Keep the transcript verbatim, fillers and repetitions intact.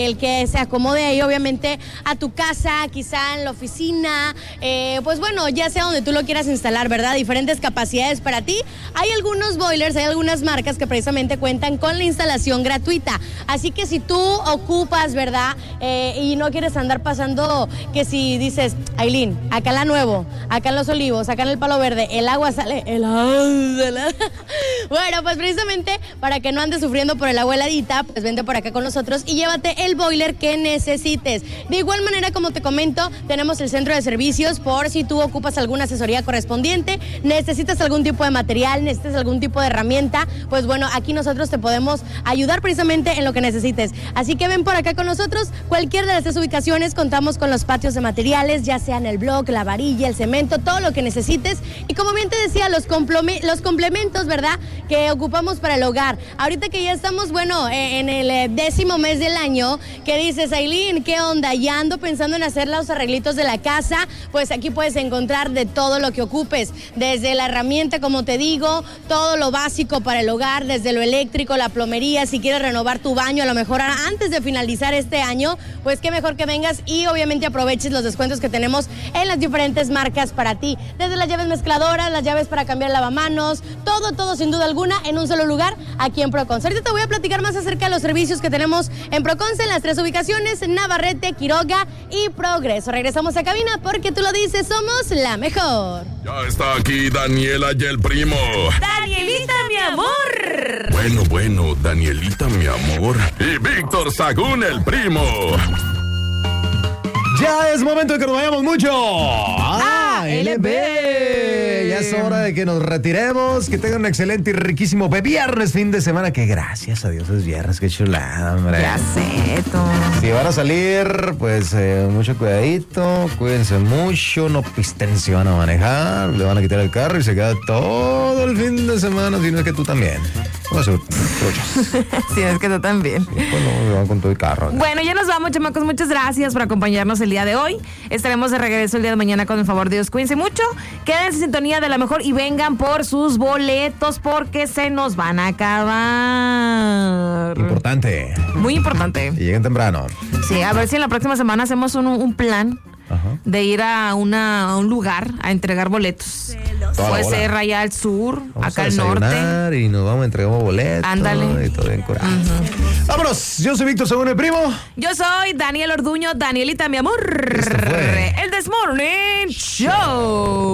el que se acomode ahí obviamente a tu casa, quizá en la oficina, eh, pues bueno, ya sea donde tú lo quieras instalar, ¿verdad? Diferentes capacidades para ti. Hay algunos boilers, hay algunas marcas que precisamente cuentan con la instalación gratuita. Así que si tú ocupas, ¿verdad? Eh, y no quieres andar pasando que si dices, Ailín, acá en La Nuevo, acá en Los Olivos, acá en el Palo Verde, el agua sale helada. Bueno, pues precisamente para que no andes sufriendo por el agua heladita, pues vente por acá con nosotros y llévate el boiler que necesites. De igual manera, como te comento, tenemos el centro de servicios por si tú ocupas alguna asesoría correspondiente, necesitas algún tipo de material, necesitas algún tipo de herramienta, pues bueno, aquí nosotros te podemos ayudar precisamente en lo que necesites. Así que ven por acá con nosotros, cualquiera de las tres ubicaciones, contamos con los patios de materiales, ya sean el block, la varilla, el cemento, todo lo que necesites. Y como bien te decía, los, complome- los complementos, ¿verdad?, que ocupamos para el hogar. Ahorita que ya estamos, bueno, eh, en el eh, décimo mes del año, ¿qué dices, Ailín? ¿Qué onda? Ya ando pensando en hacer los arreglitos de la casa. Pues aquí puedes encontrar de todo lo que ocupes, desde la herramienta, como te digo, todo lo básico para el hogar, desde lo eléctrico, la plomería, si quieres renovar tu baño, a lo mejor antes de finalizar este año, pues qué mejor que vengas y obviamente aproveches los descuentos que tenemos en las diferentes marcas para ti, desde las llaves mezcladoras, las llaves para cambiar lavamanos, todo, todo sin duda alguna en un solo lugar aquí en Proconce. Ahorita te voy a platicar más acerca de los servicios que tenemos en Proconce, en las tres ubicaciones, Navarrete, Quiroga y Progreso. Regresamos a cabina porque tú lo dices, somos la mejor. Ya está aquí Daniela y el primo. Danielita, mi amor. Bueno, bueno, Danielita, mi amor. Y Víctor Sagún, el primo. Ya es momento de que nos vayamos mucho. ¡Ah, L B! Ya es hora de que nos retiremos. Que tengan un excelente y riquísimo viernes, fin de semana. Que gracias a Dios es viernes. Qué chulada, hombre. Ya sé, tú. Si van a salir, pues eh, mucho cuidadito. Cuídense mucho. No pisten si van a manejar. Le van a quitar el carro y se queda todo el fin de semana. Si no es que tú también. Vamos a hacer Sí, es que tú también. pues no, se van con todo el carro. ¿No? Bueno, ya nos vamos, chamacos. Muchas gracias por acompañarnos el día de hoy. Estaremos de regreso el día de mañana con el favor de Dios. Cuídense mucho. Quédense en sintonía de la mejor y vengan por sus boletos porque se nos van a acabar. Importante. Muy importante. Y lleguen temprano. Sí, a ver si en la próxima semana hacemos un, un plan. Ajá. De ir a, una, a un lugar a entregar boletos. Toda Puede la bola. ser allá al sur, Vamos acá a al norte. desayunar y nos vamos a entregar boletos. Ándale. Y todo bien curado. Uh-huh. Vámonos. Yo soy Víctor Sagún, el primo. Yo soy Daniel Orduño, Danielita, mi amor. Este fue El This Morning Show.